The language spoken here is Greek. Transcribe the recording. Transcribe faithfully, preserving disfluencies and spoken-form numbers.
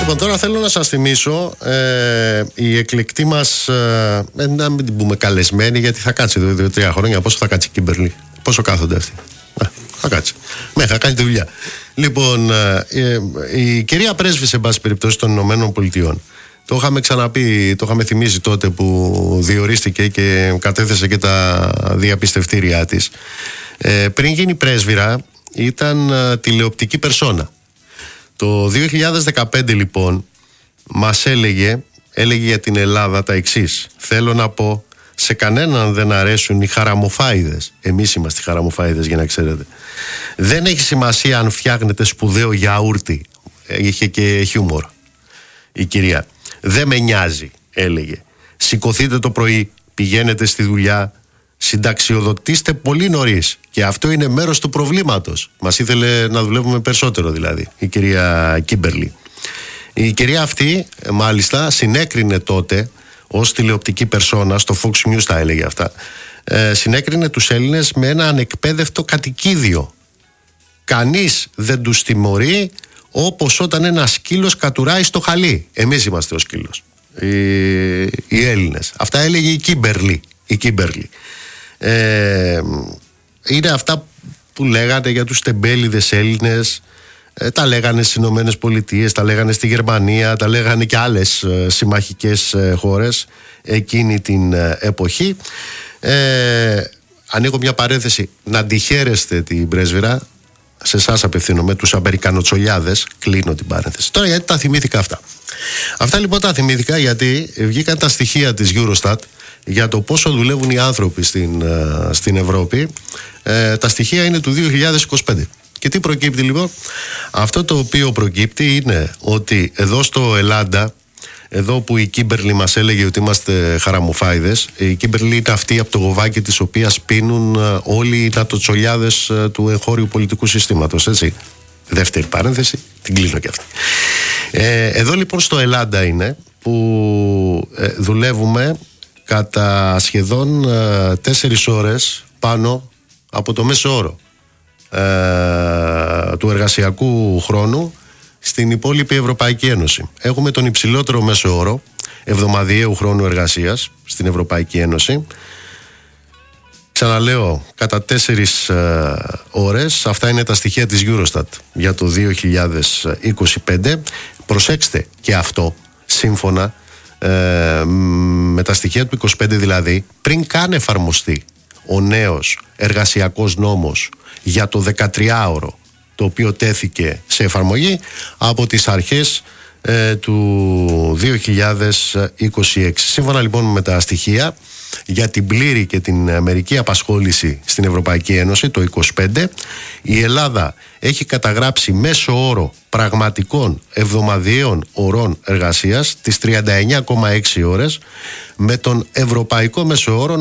Λοιπόν, τώρα θέλω να σας θυμίσω ε, η εκλεκτή μας, ε, να μην την πούμε καλεσμένη, γιατί θα κάτσει εδώ δύο τρία χρόνια. Πόσο θα κάτσει η Κίμπερλι, πόσο κάθονται αυτοί? Α, θα κάτσει. Μέχρι θα κάνει τη δουλειά. Λοιπόν, ε, η κυρία Πρέσβη, σε πάση περιπτώσει, των Ηνωμένων Πολιτειών, το είχαμε ξαναπεί, το είχαμε θυμίσει τότε που διορίστηκε και κατέθεσε και τα διαπιστευτήριά της. Ε, πριν γίνει πρέσβυρα, ήταν ε, τηλεοπτική περσόνα. Το δύο χιλιάδες δεκαπέντε λοιπόν μας έλεγε, έλεγε για την Ελλάδα τα εξής: θέλω να πω, σε κανέναν δεν αρέσουν οι χαραμοφάιδες. Εμείς είμαστε οι χαραμοφάιδες, για να ξέρετε. Δεν έχει σημασία αν φτιάχνετε σπουδαίο γιαούρτι. Είχε και χιούμορ η κυρία. Δεν με νοιάζει, έλεγε. Σηκωθείτε το πρωί, πηγαίνετε στη δουλειά, συνταξιοδοτήστε πολύ νωρίς. Και αυτό είναι μέρος του προβλήματος. Μας ήθελε να δουλεύουμε περισσότερο, δηλαδή, η κυρία Κίμπερλι. Η κυρία αυτή, μάλιστα, συνέκρινε τότε, ως τηλεοπτική περσόνα, στο Fox News τα έλεγε αυτά, ε, συνέκρινε τους Έλληνες με ένα ανεκπαίδευτο κατοικίδιο. Κανείς δεν τους τιμωρεί όπως όταν ένα σκύλος κατουράει στο χαλί. Εμείς είμαστε ο σκύλος, οι, οι Έλληνες. Αυτά έλεγε η Κίμπερλι. Η Κίμπερλι. Ε, είναι αυτά που λέγανε για τους τεμπέληδες Έλληνες, ε, τα λέγανε στις Ηνωμένες Πολιτείες, τα λέγανε στη Γερμανία, τα λέγανε και άλλες ε, συμμαχικές ε, χώρες εκείνη την ε, εποχή. ε, Ανοίγω μια παρένθεση, να τη χαίρεστε την πρέσβυρα, σε εσάς απευθύνομαι, τους Αμερικανοτσολιάδες. Κλείνω την παρένθεση. Τώρα, γιατί τα θυμήθηκα αυτά. Αυτά λοιπόν τα θυμήθηκα γιατί βγήκαν τα στοιχεία της Eurostat για το πόσο δουλεύουν οι άνθρωποι στην, στην Ευρώπη. Ε, τα στοιχεία είναι του δύο χιλιάδες είκοσι πέντε. Και τι προκύπτει λοιπόν? Αυτό το οποίο προκύπτει είναι ότι εδώ στο Ελλάδα, εδώ που η Κίμπερλι μας έλεγε ότι είμαστε χαραμοφάιδες, η Κίμπερλι είναι αυτή από το γοβάκι της οποίας πίνουν όλοι οι νατοτσολιάδες του εγχώριου πολιτικού συστήματος, έτσι. Δεύτερη παρένθεση, την κλείνω και αυτή. Ε, εδώ λοιπόν στο Ελλάδα είναι που ε, δουλεύουμε κατά σχεδόν ε, τέσσερις ώρες πάνω από το μέσο όρο ε, του εργασιακού χρόνου στην υπόλοιπη Ευρωπαϊκή Ένωση. Έχουμε τον υψηλότερο μέσο όρο εβδομαδιαίου χρόνου εργασίας στην Ευρωπαϊκή Ένωση. Ξαναλέω, κατά τέσσερις ε, ώρες. Αυτά είναι τα στοιχεία της Eurostat για το δύο χιλιάδες είκοσι πέντε. Προσέξτε και αυτό, σύμφωνα ε, με τα στοιχεία του είκοσι πέντε, δηλαδή, πριν καν εφαρμοστεί ο νέος εργασιακός νόμος για το δεκατριάωρο, το οποίο τέθηκε σε εφαρμογή από τις αρχές ε, του δύο χιλιάδες είκοσι έξι. Σύμφωνα λοιπόν με τα στοιχεία για την πλήρη και την μερική απασχόληση στην Ευρωπαϊκή Ένωση το είκοσι πέντε, η Ελλάδα έχει καταγράψει μέσο όρο πραγματικών εβδομαδιαίων ωρών εργασίας τις τριάντα εννιά κόμμα έξι ώρες, με τον ευρωπαϊκό μέσο όρο